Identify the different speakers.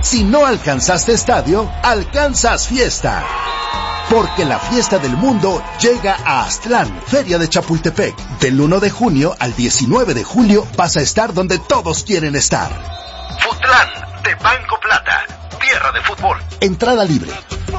Speaker 1: Si no alcanzaste estadio, alcanzas fiesta. Porque la fiesta del mundo llega a Aztlán, Feria de Chapultepec. Del 1 de junio al 19 de julio vas a estar donde todos quieren estar.
Speaker 2: Futlán, de Banco Plata, tierra de fútbol.
Speaker 1: Entrada libre.